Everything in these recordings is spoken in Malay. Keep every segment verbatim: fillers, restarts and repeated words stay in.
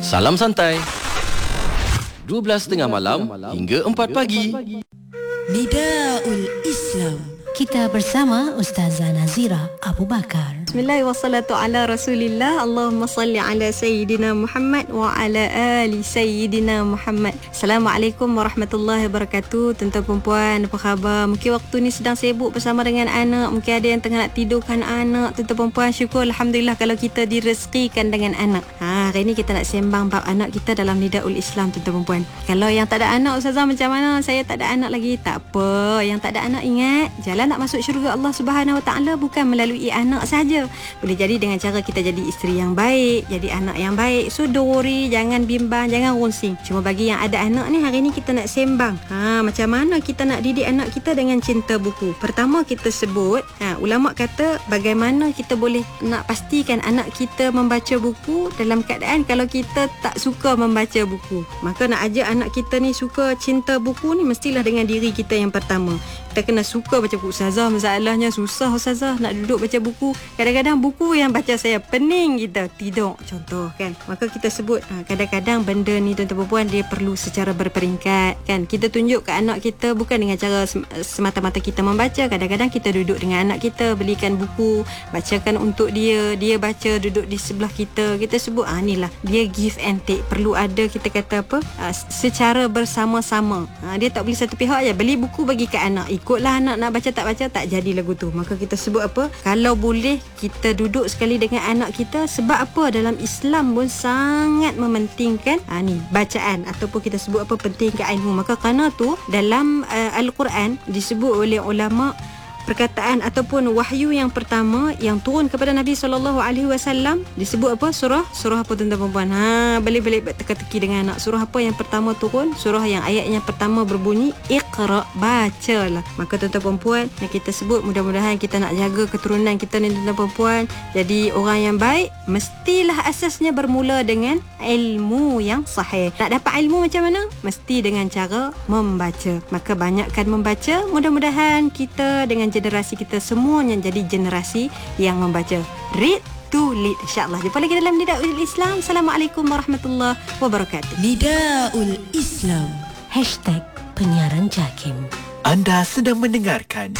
Salam santai. dua belas tiga puluh malam hingga empat pagi. Nidaul Islam. Kita bersama Ustazah Nazira Abu Bakar. Bismillah wassalatu ala rasulillah. Allahumma salli ala Sayyidina Muhammad wa ala ali Sayyidina Muhammad. Assalamualaikum warahmatullahi wabarakatuh. Tuan-tuan perempuan, apa khabar? Mungkin waktu ni sedang sibuk bersama dengan anak. Mungkin ada yang tengah nak tidurkan anak. Tuan-tuan perempuan, syukur Alhamdulillah kalau kita direzekikan dengan anak. Ha, hari ni kita nak sembang bab anak kita dalam Nidaul Islam, tuan-tuan perempuan. Kalau yang tak ada anak, Ustazah macam mana? Saya tak ada anak lagi. Tak apa. Yang tak ada anak, ingat, jalan nak masuk syurga Allah Subhanahu Wa Taala bukan melalui anak saja. Boleh jadi dengan cara kita jadi isteri yang baik, jadi anak yang baik. So don't worry, jangan bimbang, jangan runsing. Cuma bagi yang ada anak ni, hari ni kita nak sembang. Ha, macam mana kita nak didik anak kita dengan cinta buku. Pertama kita sebut, ha, ulama kata bagaimana kita boleh nak pastikan anak kita membaca buku dalam keadaan kalau kita tak suka membaca buku. Maka nak ajak anak kita ni suka cinta buku ni mestilah dengan diri kita yang pertama. Kita kena suka baca buku. Ustazah, masalahnya susah Ustazah nak duduk baca buku. Kadang-kadang buku yang baca saya pening kita tidur, contoh kan. Maka kita sebut ha, kadang-kadang benda ni tuan-tuan perempuan dia perlu secara berperingkat kan. Kita tunjuk ke anak kita bukan dengan cara semata-mata kita membaca. Kadang-kadang kita duduk dengan anak kita, belikan buku, bacakan untuk dia, dia baca duduk di sebelah kita. Kita sebut ah inilah dia give and take. Perlu ada kita kata apa? Ha, secara bersama-sama. Ha, dia tak boleh satu pihak je beli buku bagi ke anak. Ikutlah anak nak baca tak baca tak jadi lagu tu. Maka kita sebut apa? Kalau boleh kita duduk sekali dengan anak kita. Sebab apa? Dalam Islam pun sangat mementingkan ha, ni bacaan ataupun kita sebut apa pentingkan ilmu. Maka kerana tu dalam uh, Al-Quran disebut oleh ulama perkataan ataupun wahyu yang pertama yang turun kepada Nabi sallallahu alaihi wasallam disebut apa? Surah surah apa tuan-tuan perempuan? Ha, balik-balik teka-teki dengan anak. Surah apa yang pertama turun? Surah yang ayatnya pertama berbunyi Iqra, bacalah. Maka tuan-tuan perempuan yang kita sebut, mudah-mudahan kita nak jaga keturunan kita ni tuan-tuan perempuan. Jadi orang yang baik mestilah asasnya bermula dengan ilmu yang sahih. Nak dapat ilmu macam mana? Mesti dengan cara membaca. Maka banyakkan membaca. Mudah-mudahan kita dengan generasi kita semuanya jadi generasi yang membaca. Read to lead, insyaAllah. Jumpa lagi dalam Nidaul Islam. Assalamualaikum warahmatullahi wabarakatuh. Nidaul Islam. Hashtag penyiaran JAKIM. Anda sedang mendengarkan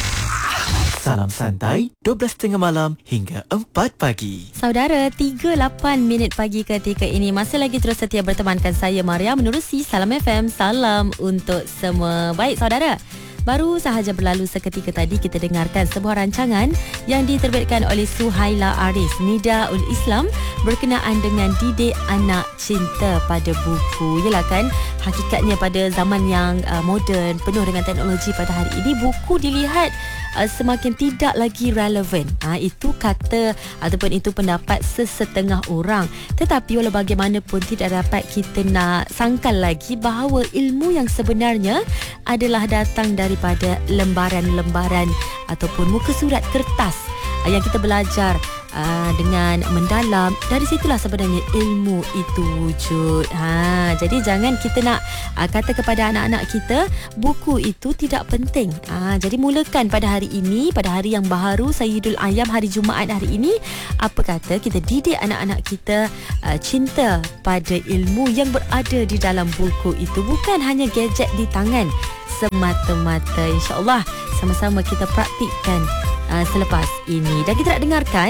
Salam Santai, dua belas tiga puluh malam hingga empat pagi. Saudara, tiga lapan minit pagi ketika ini masih lagi terus setia bertemankan saya Maria menerusi Salam F M. Salam untuk semua. Baik saudara, baru sahaja berlalu seketika tadi kita dengarkan sebuah rancangan yang diterbitkan oleh Suhaila Aris, Nidaul Islam, berkenaan dengan didik anak cinta pada buku. Yalah kan, hakikatnya pada zaman yang uh, moden, penuh dengan teknologi pada hari ini, buku dilihat uh, semakin tidak lagi relevan. Ha, itu kata ataupun itu pendapat sesetengah orang. Tetapi walau bagaimanapun tidak dapat kita nak sangkal lagi bahawa ilmu yang sebenarnya adalah datang daripada lembaran-lembaran ataupun muka surat kertas yang kita belajar uh, dengan mendalam. Dari situlah sebenarnya ilmu itu wujud. Ha, jadi jangan kita nak uh, kata kepada anak-anak kita buku itu tidak penting. Ha, jadi mulakan pada hari ini, pada hari yang baharu Sayyidul Ayyam, hari Jumaat hari ini, apa kata kita didik anak-anak kita uh, cinta pada ilmu yang berada di dalam buku itu, bukan hanya gadget di tangan semata-mata. InsyaAllah sama-sama kita praktikkan uh, selepas ini. Dan kita nak dengarkan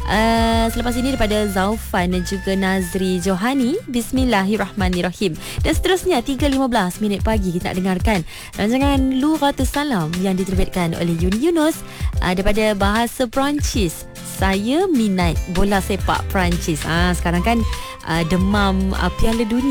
uh, selepas ini daripada Zaufan dan juga Nazri Johani. Bismillahirrahmanirrahim. Dan seterusnya tiga lima belas minit pagi kita nak dengarkan rancangan Lughatus Salam yang diterbitkan oleh Yuni Yunus uh, daripada bahasa Perancis. Saya minat bola sepak Perancis. Ah, sekarang kan uh, demam uh, Piala Dunia.